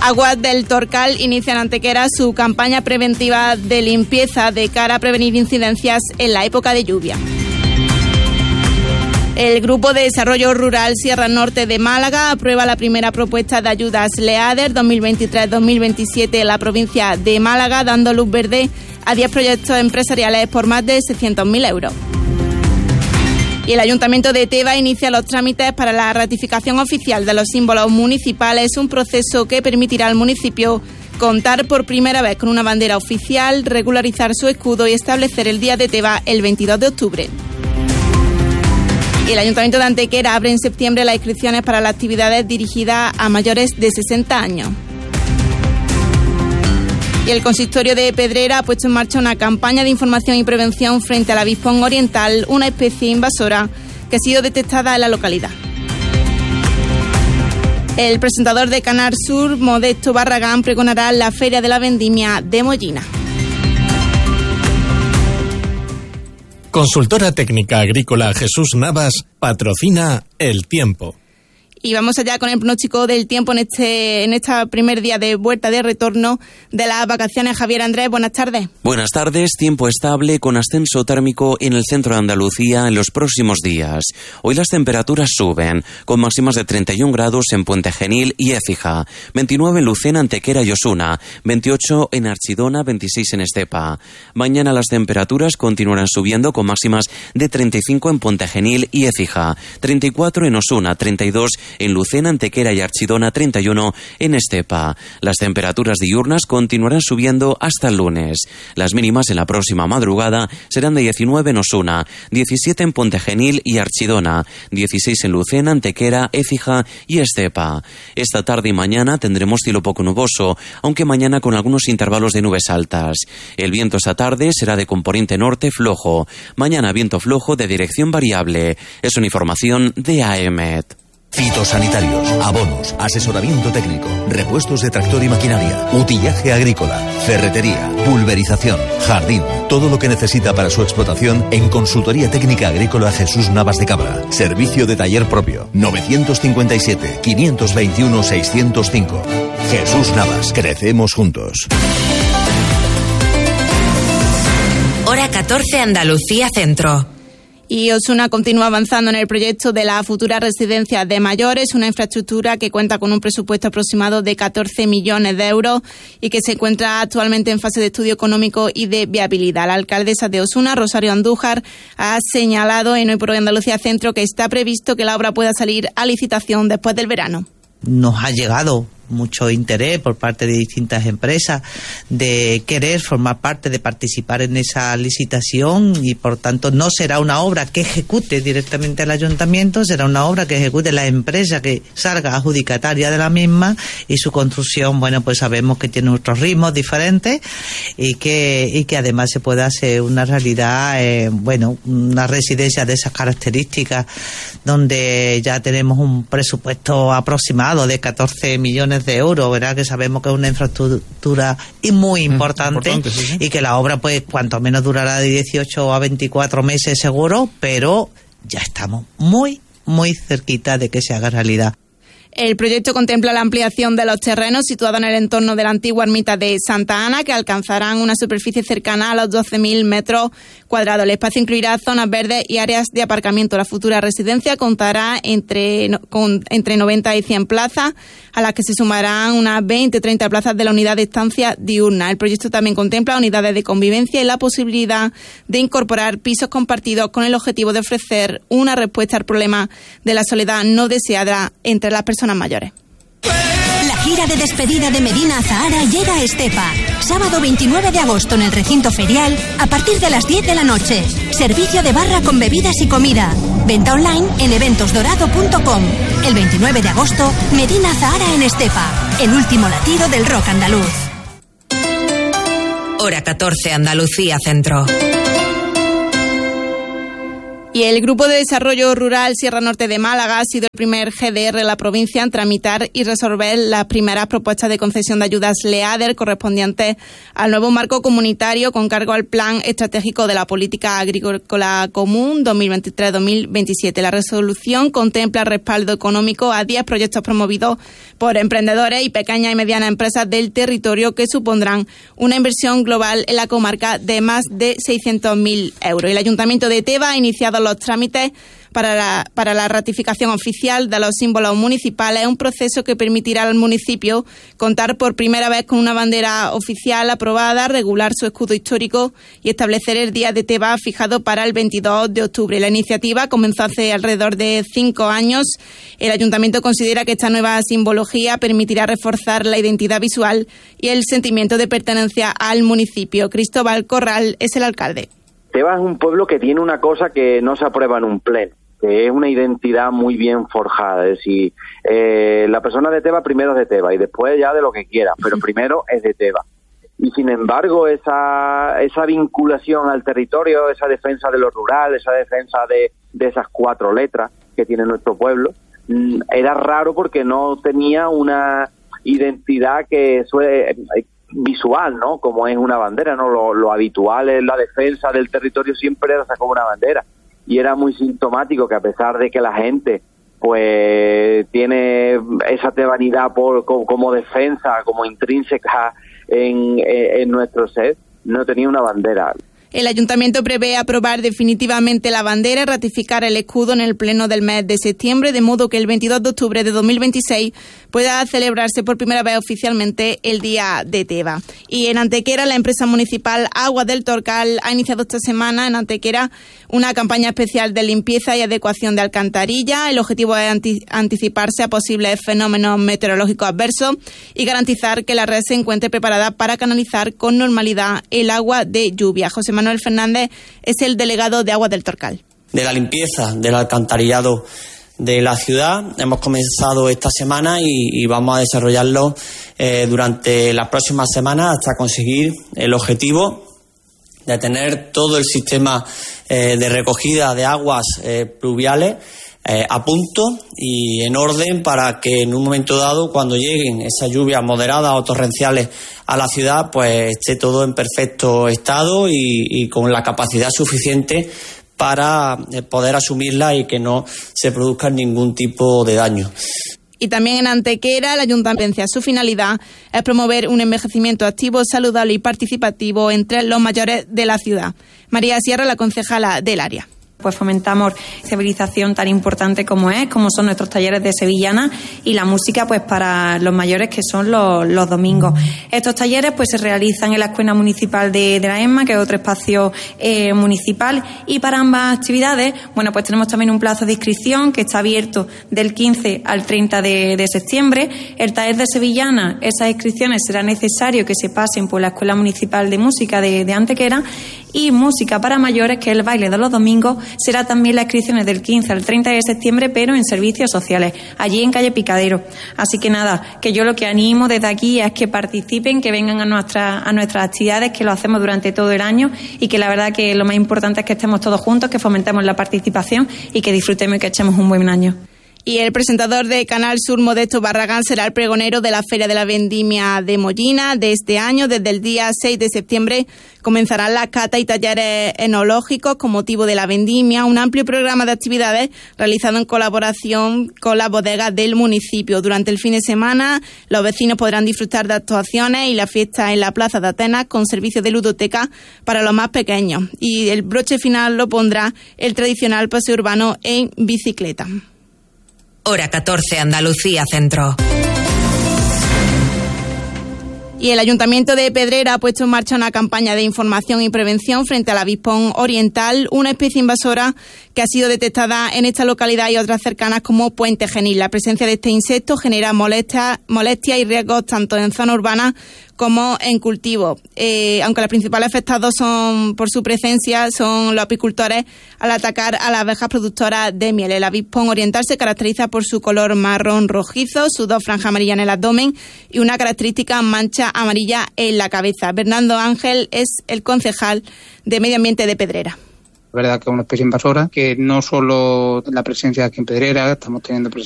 Aguas del Torcal inicia en Antequera su campaña preventiva de limpieza de cara a prevenir incidencias en la época de lluvia. El Grupo de Desarrollo Rural Sierra Norte de Málaga aprueba la primera propuesta de ayudas LEADER 2023-2027 en la provincia de Málaga, dando luz verde a 10 proyectos empresariales por más de 600.000 euros. Y el Ayuntamiento de Teba inicia los trámites para la ratificación oficial de los símbolos municipales, un proceso que permitirá al municipio contar por primera vez con una bandera oficial, regularizar su escudo y establecer el Día de Teba el 22 de octubre. El Ayuntamiento de Antequera abre en septiembre las inscripciones para las actividades dirigidas a mayores de 60 años. Y el Consistorio de Pedrera ha puesto en marcha una campaña de información y prevención frente al avispón oriental, una especie invasora que ha sido detectada en la localidad. El presentador de Canal Sur, Modesto Barragán, pregonará la Feria de la Vendimia de Mollina. Consultora Técnica Agrícola Jesús Navas patrocina El Tiempo. Y vamos allá con el pronóstico del tiempo en este primer día de vuelta de retorno de las vacaciones. Javier Andrés, buenas tardes. Buenas tardes, tiempo estable con ascenso térmico en el centro de Andalucía en los próximos días. Hoy las temperaturas suben, con máximas de 31 grados en Puente Genil y Écija, 29 en Lucena, Antequera y Osuna, 28 en Archidona, 26 en Estepa. Mañana las temperaturas continuarán subiendo con máximas de 35 en Puente Genil y Écija, 34 en Osuna, 32 en Lucena, Antequera y Archidona, 31 en Estepa. Las temperaturas diurnas continuarán subiendo hasta el lunes. Las mínimas en la próxima madrugada serán de 19 en Osuna, 17 en Puente Genil y Archidona, 16 en Lucena, Antequera, Écija y Estepa. Esta tarde y mañana tendremos cielo poco nuboso, aunque mañana con algunos intervalos de nubes altas. El viento esta tarde será de componente norte flojo. Mañana viento flojo de dirección variable. Es una información de AEMET. Fitosanitarios, abonos, asesoramiento técnico, repuestos de tractor y maquinaria, utillaje agrícola, ferretería, pulverización, jardín, todo lo que necesita para su explotación en Consultoría Técnica Agrícola Jesús Navas de Cabra. Servicio de taller propio, 957-521-605. Jesús Navas, crecemos juntos. Hora 14, Andalucía Centro. Y Osuna continúa avanzando en el proyecto de la futura residencia de mayores, una infraestructura que cuenta con un presupuesto aproximado de 14 millones de euros y que se encuentra actualmente en fase de estudio económico y de viabilidad. La alcaldesa de Osuna, Rosario Andújar, ha señalado en Hoy por Hoy Andalucía Centro que está previsto que la obra pueda salir a licitación después del verano. Nos ha llegado mucho interés por parte de distintas empresas de querer formar parte, de participar en esa licitación, y por tanto no será una obra que ejecute directamente el ayuntamiento, será una obra que ejecute la empresa que salga adjudicataria de la misma, y su construcción, bueno, pues sabemos que tiene otros ritmos diferentes y que además se puede hacer una realidad, una residencia de esas características donde ya tenemos un presupuesto aproximado de 14 millones de euros, ¿verdad? Que sabemos que es una infraestructura muy importante, sí. Y que la obra, pues, cuanto menos durará de 18 a 24 meses seguro, pero ya estamos muy, muy cerquita de que se haga realidad. El proyecto contempla la ampliación de los terrenos situados en el entorno de la antigua ermita de Santa Ana, que alcanzarán una superficie cercana a los 12.000 metros cuadrados. El espacio incluirá zonas verdes y áreas de aparcamiento. La futura residencia contará entre 90 y 100 plazas, a las que se sumarán unas 20-30 plazas de la unidad de estancia diurna. El proyecto también contempla unidades de convivencia y la posibilidad de incorporar pisos compartidos con el objetivo de ofrecer una respuesta al problema de la soledad no deseada entre las personas mayores. La gira de despedida de Medina Zahara llega a Estepa. Sábado 29 de agosto en el recinto ferial a partir de las 10 de la noche. Servicio de barra con bebidas y comida. Venta online en eventosdorado.com. El 29 de agosto, Medina Zahara en Estepa. El último latido del rock andaluz. Hora 14, Andalucía Centro. Y el Grupo de Desarrollo Rural Sierra Norte de Málaga ha sido el primer GDR de la provincia en tramitar y resolver las primeras propuestas de concesión de ayudas LEADER correspondientes al nuevo marco comunitario con cargo al Plan Estratégico de la Política Agrícola Común 2023-2027. La resolución contempla respaldo económico a 10 proyectos promovidos por emprendedores y pequeñas y medianas empresas del territorio que supondrán una inversión global en la comarca de más de 600.000 euros. El Ayuntamiento de Teba ha iniciado los trámites para la ratificación oficial de los símbolos municipales, un proceso que permitirá al municipio contar por primera vez con una bandera oficial aprobada, regular su escudo histórico y establecer el Día de Teba fijado para el 22 de octubre. La iniciativa comenzó hace alrededor de 5 años. El Ayuntamiento considera que esta nueva simbología permitirá reforzar la identidad visual y el sentimiento de pertenencia al municipio. Cristóbal Corral es el alcalde. Teba es un pueblo que tiene una cosa que no se aprueba en un pleno, que es una identidad muy bien forjada. Es decir, la persona de Teba primero es de Teba y después ya de lo que quiera, pero primero es de Teba. Y sin embargo, esa vinculación al territorio, esa defensa de lo rural, esa defensa de esas 4 letras que tiene nuestro pueblo, era raro porque no tenía una identidad que visual, ¿no? Como es una bandera, ¿no? Lo habitual es la defensa del territorio, siempre era como una bandera. Y era muy sintomático que a pesar de que la gente pues tiene esa tebanidad como defensa, como intrínseca en nuestro ser, no tenía una bandera. El Ayuntamiento prevé aprobar definitivamente la bandera y ratificar el escudo en el pleno del mes de septiembre, de modo que el 22 de octubre de 2026 pueda celebrarse por primera vez oficialmente el Día de Teba. Y en Antequera, la empresa municipal Aguas del Torcal ha iniciado esta semana en Antequera una campaña especial de limpieza y adecuación de alcantarilla. El objetivo es anticiparse a posibles fenómenos meteorológicos adversos y garantizar que la red se encuentre preparada para canalizar con normalidad el agua de lluvia. José Manuel Fernández es el delegado de Aguas del Torcal. De la limpieza del alcantarillado de la ciudad hemos comenzado esta semana y vamos a desarrollarlo durante las próximas semanas hasta conseguir el objetivo de tener todo el sistema de recogida de aguas pluviales a punto y en orden para que en un momento dado, cuando lleguen esas lluvias moderadas o torrenciales a la ciudad, pues esté todo en perfecto estado y con la capacidad suficiente para poder asumirla y que no se produzca ningún tipo de daño. Y también en Antequera, el Ayuntamiento, su finalidad es promover un envejecimiento activo, saludable y participativo entre los mayores de la ciudad. María Sierra, la concejala del área. Pues fomentamos civilización tan importante como son nuestros talleres de sevillana y la música pues para los mayores, que son los domingos. Estos talleres pues se realizan en la Escuela Municipal de la ESMA, que es otro espacio municipal, y para ambas actividades, bueno, pues tenemos también un plazo de inscripción que está abierto del 15 al 30 de septiembre. El taller de sevillana, esas inscripciones será necesario que se pasen por la Escuela Municipal de Música de Antequera, y música para mayores, que es el baile de los domingos, será también las inscripciones del 15 al 30 de septiembre, pero en servicios sociales, allí en calle Picadero. Así que nada, que yo lo que animo desde aquí es que participen, que vengan a nuestras actividades, que lo hacemos durante todo el año, y que la verdad que lo más importante es que estemos todos juntos, que fomentemos la participación y que disfrutemos y que echemos un buen año. Y el presentador de Canal Sur, Modesto Barragán, será el pregonero de la Feria de la Vendimia de Mollina de este año. Desde el día 6 de septiembre comenzarán las catas y talleres enológicos con motivo de la vendimia, un amplio programa de actividades realizado en colaboración con las bodegas del municipio. Durante el fin de semana, los vecinos podrán disfrutar de actuaciones y la fiesta en la Plaza de Atenas con servicio de ludoteca para los más pequeños. Y el broche final lo pondrá el tradicional paseo urbano en bicicleta. Hora 14, Andalucía Centro. Y el Ayuntamiento de Pedrera ha puesto en marcha una campaña de información y prevención frente al avispón oriental, una especie invasora que ha sido detectada en esta localidad y otras cercanas como Puente Genil. La presencia de este insecto genera molestias y riesgos tanto en zonas urbanas como en cultivo. Aunque los principales afectados por su presencia son los apicultores al atacar a las abejas productoras de miel. El avispón oriental se caracteriza por su color marrón rojizo, sus 2 franjas amarillas en el abdomen y una característica mancha amarilla en la cabeza. Bernardo Ángel es el concejal de Medio Ambiente de Pedrera. verdad que es una especie invasora, que no solo la presencia aquí en Pedrera, estamos teniendo